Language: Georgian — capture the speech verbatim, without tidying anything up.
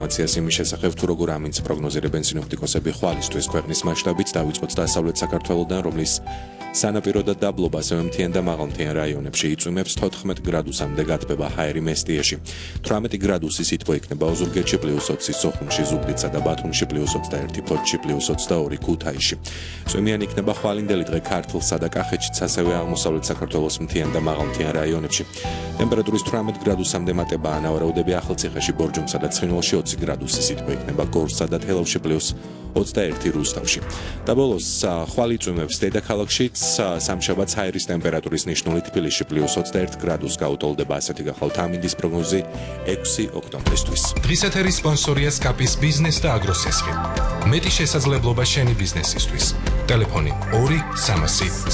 ინფორმაციას იმის შესახებ, თუ როგორ ამინც პროგნოზირებენ სინოპტიკოსები ხვალისთვის ქვეყნის მასშტაბით დავიწყოთ დასავლეთ საქართველოდან, რომლის სანაპირო და დაბლობა ზემოთიან და მაღალმთიან რაიონებში იწვიმებს თოთხმეტ გრადუსამდე გათბება ჰაერი მესტიაში. თვრამეტი გრადუსი სითბო იქნება ოზურგეთში პლუს ოცი, სოხუმში, ზუგდიდსა და ბათუმში პლუს ოცდაერთი, ფოთში პლუს ოცდაორი, ქუთაისში. წვიმიანი იქნება ხვალინდელი დღე ქართლსა და კახეთშიც, ასევე აღმოსავლეთ საქართველოს მთიან და მაღალმთიან რაიონებში. ტემპერატურის თვრამეტ გრადუსამდე მატებაა ნავარაუდები ახალციხეში, ბორჯომსა და ცხინვალში ოცი გრადუსი სითბო იქნება გორსა და თელავში პლუს ოცდაერთი რუსთავში. და ბოლოს ხვალ იწვიმებს დედაქალაქშიც სამშაბათს ჰაერის ტემპერატურის ნიშნული თბილისში პლუს ოცდაერთი გრადუსი გაუტოლდება. ასეთი გახლავთ ამინდის პროგნოზი ექვსი ოქტომბრისთვის. დღის ეთერის სპონსორია სკაპის ბიზნეს და აგროსესხი. მეტი შესაძლებლობა შენი ბიზნესისთვის. ტელეფონი ორი სამასი